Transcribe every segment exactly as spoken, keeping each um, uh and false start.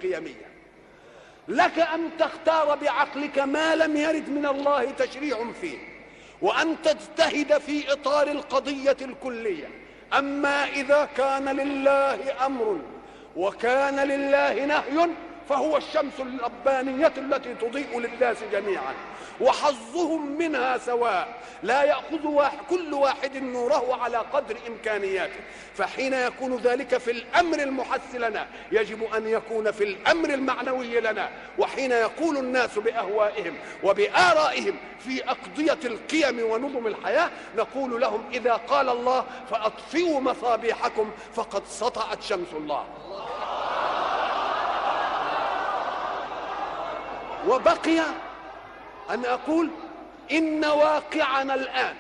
القيمية. لك أن تختار بعقلك ما لم يرد من الله تشريع فيه، وأن تجتهد في إطار القضية الكلية. أما إذا كان لله أمر وكان لله نهي فهو الشمس الربانية التي تضيء للناس جميعا، وحظهم منها سواء، لا يأخذ واحد كل واحد نوره على قدر إمكانياته. فحين يكون ذلك في الأمر المحس لنا يجب أن يكون في الأمر المعنوي لنا. وحين يقول الناس بأهوائهم وبآرائهم في أقضية القيم ونظم الحياة نقول لهم إذا قال الله فأطفئوا مصابيحكم فقد سطعت شمس الله. وبقي أن أقول إن واقعنا الآن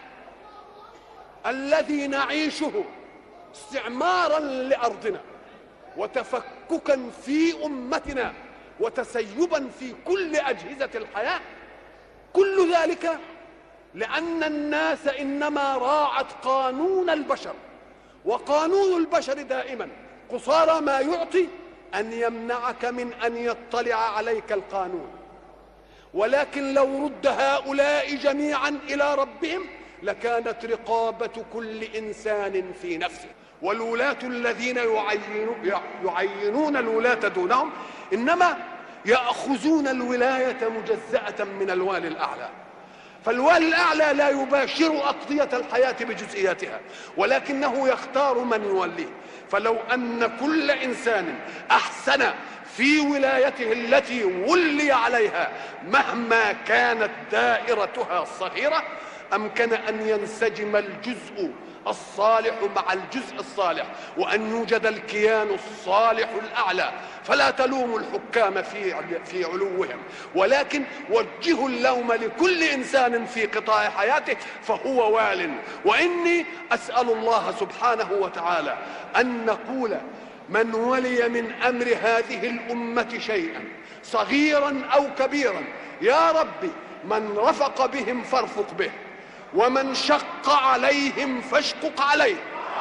الذي نعيشه استعمارا لأرضنا وتفككا في أمتنا وتسيبا في كل أجهزة الحياة، كل ذلك لأن الناس إنما راعت قانون البشر، وقانون البشر دائما قصارى ما يعطي أن يمنعك من أن يطلع عليك القانون. ولكن لو رد هؤلاء جميعا إلى ربهم لكانت رقابة كل إنسان في نفسه. والولاة الذين يعينون الولاة دونهم إنما يأخذون الولاية مجزأة من الوالي الأعلى. فالوالي الأعلى لا يباشر أقضية الحياة بجزئياتها، ولكنه يختار من يوليه. فلو أن كل إنسان أحسن في ولايته التي ولي عليها مهما كانت دائرتها الصغيرة أمكن أن ينسجم الجزء الصالح مع الجزء الصالح، وأن يوجد الكيان الصالح الأعلى. فلا تلوموا الحكام في في علوهم، ولكن وجهوا اللوم لكل إنسان في قطاع حياته فهو وال. وإني أسأل الله سبحانه وتعالى أن نقول من ولي من أمر هذه الأمة شيئا صغيرا أو كبيرا يا ربي من رفق بهم فارفق به، ومن شق عليهم فاشقق عليه.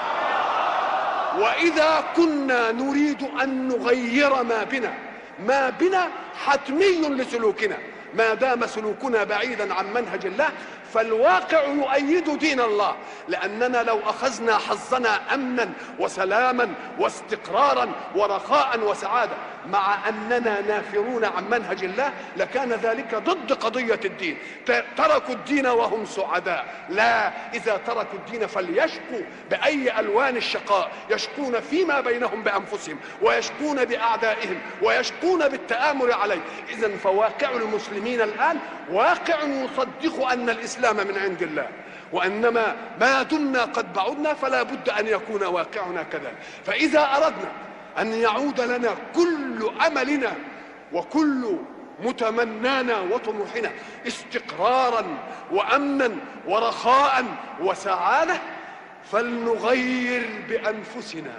وإذا كنا نريد أن نغير ما بنا، ما بنا حتمي لسلوكنا ما دام سلوكنا بعيدا عن منهج الله، فالواقع يؤيد دين الله. لأننا لو أخذنا حظنا أمنا وسلاما واستقرارا ورخاء وسعادة مع أننا نافرون عن منهج الله لكان ذلك ضد قضية الدين. تركوا الدين وهم سعداء، لا، إذا تركوا الدين فليشكوا بأي ألوان الشقاء، يشكون فيما بينهم بأنفسهم ويشكون بأعدائهم ويشكون بالتآمر عليه. إذن فواقع المسلمين الآن واقع يصدق أن الإسلام من عند الله، وأنما ما دمنا قد بعدنا فلا بد أن يكون واقعنا كذلك. فإذا أردنا أن يعود لنا كل أملنا وكل متمنانا وطموحنا استقرارا وأمنا ورخاء وسعادة فلنغير بأنفسنا.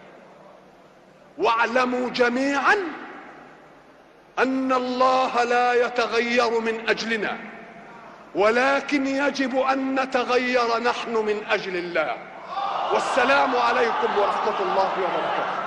واعلموا جميعا أن الله لا يتغير من أجلنا، ولكن يجب أن نتغير نحن من أجل الله. والسلام عليكم ورحمة الله وبركاته.